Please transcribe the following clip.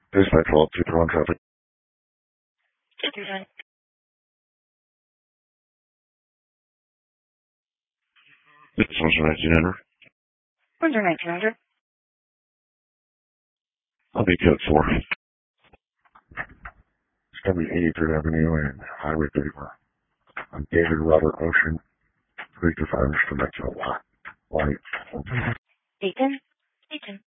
Dispatch 12, 231 traffic. 239. This is 1900. Windsor 1900. I'll be code 4. It's going to be 83rd Avenue and Highway 34. I'm David Robert Ocean. 325 Mr. Metro White. Dayton.